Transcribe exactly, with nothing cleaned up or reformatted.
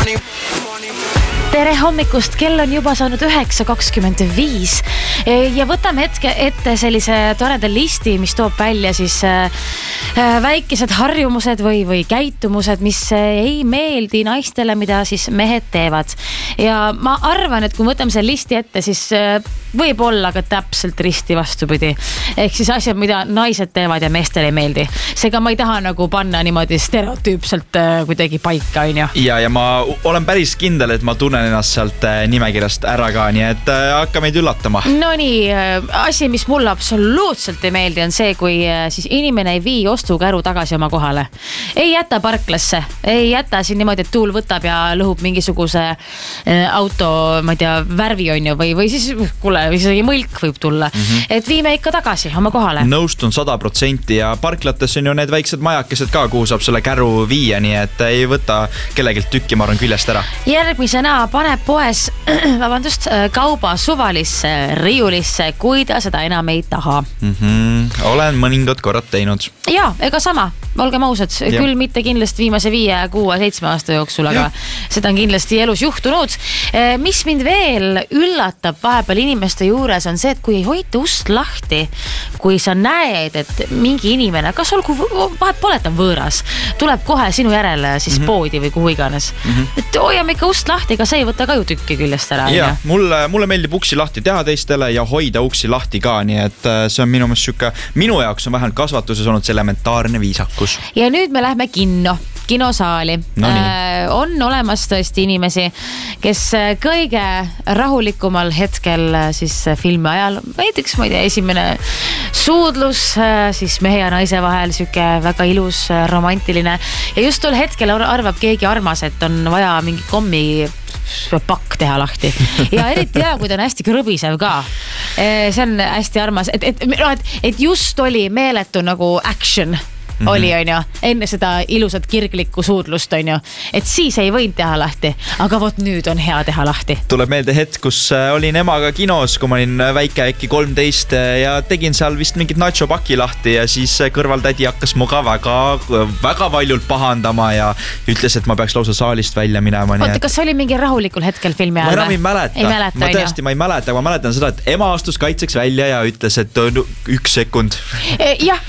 Tere hommikust, kell on juba saanud üheksa kakskümmend viis ja võtame hetke ette sellise toreda listi, mis toob välja siis väikesed harjumused või, või käitumused, mis ei meeldi naistele, mida siis mehed teevad. Ja ma arvan, et kui võtame selle listi ette, siis võib olla ka täpselt risti vastupidi. Ehk siis asjad, mida naised teevad ja meestele ei meeldi. Seega ma ei taha nagu panna niimoodi stereotüüpselt kuidagi paika, on ju. Ja, ja ma olen päris kindel, et ma tunnen ennast sealt nimekirjast ära ka, nii et hakka meid üllatama. No nii, asi, mis mulle absoluutselt ei meeldi, on see, kui siis inimene ei vii ostukäru tagasi oma kohale. Ei jäta parklasse, ei jäta siin niimoodi, et tuul võtab ja lõhub mingisuguse auto, ma ei tea, värvi on ju, või, või siis, kuule, isegi mõlk võib tulla. Mm-hmm. Et viime ikka tagasi oma kohale. Nõustun sada protsenti ja parklates on ju need väiksed majakesed ka, kuhu saab selle käru viia, nii et ei võta kellegilt tükki, ma arvan, küljest ära. Järgmisena paneb poes vabandust, kauba suvalisse riiulisse, kui ta seda enam ei taha. Mm-hmm. Olen mõningad korrad teinud. Ja, ega sama, olgem ausad, ja. Küll mitte kindlasti viimase viie, kuue, seitsme aasta jooksul, aga ja. Seda on kindlasti elus juhtunud. Mis mind veel üllatab vahepeal inimeste juures on see, et kui ei hoita ust lahti, kui sa näed, et mingi inimene, kas olgu vahet pole, et on võõras, tuleb kohe sinu järele siis mm-hmm. poodi või kuhu iganes. Mm-hmm. Et hoiame ikka ust lahti, ega see ei võta ka ju tükki küljest ära. Ja, mulle, mulle meeldib uksi lahti teha teistele ja hoida uksi lahti ka, nii et see on minu mõttes süke, minu jaoks on vähemalt kasvatuses olnud see elementaarne viisakus. Ja nüüd me lähme kinno, kinosaali. No äh, on olemas tõesti inimesi, kes kõige rahulikumal hetkel siis filmi ajal, näiteks ma ei tea, esimene suudlus siis mehe ja naise vahel, süke väga ilus, romantiline ja just tol hetkel arvab keegi armas, et on vaja mingi kommi pakk teha lahti. Ja eriti hea, kui ta on hästi krõbisev ka. See on hästi armas, et, et, et, et just oli meeletu nagu action. Mm-hmm. Oli, on ju, enne seda ilusat kirglikku suudlust, on ju, et siis ei võinud teha lahti, aga vot nüüd on hea teha lahti. Tuleb meelde hetk, kus olin emaga kinos, kui ma olin väike äkki kolmteist ja tegin seal vist mingit nacho paki lahti ja siis kõrvaltädi hakkas mu ka väga, väga valjult pahandama ja ütles, et ma peaks lausa saalist välja minema. Oota, kas oli mingi rahulikul hetkel filmi ajal? Ma enam ei mäleta. Ei mäleta, ma tõesti, ma ei mäleta, aga ma mäletan seda, et ema astus kaitseks välja ja ütles, et üks sekund. Jah,